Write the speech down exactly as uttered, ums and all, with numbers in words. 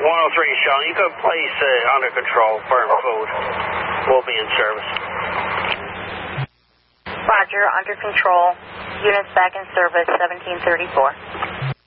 one oh three, Sean. You go place uh, under control, firm food. We'll be in service. Roger, under control. Units back in service, seventeen thirty-four.